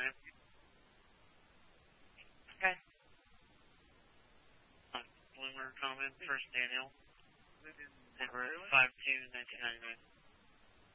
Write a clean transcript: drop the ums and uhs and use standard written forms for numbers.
man. Okay. Bloomer comment, First Daniel. Number 52, 1999.